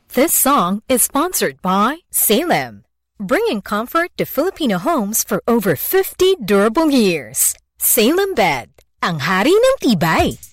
This song is sponsored by Salem, bringing comfort to Filipino homes for over 50 durable years. Salem Bed, ang hari ng tibay.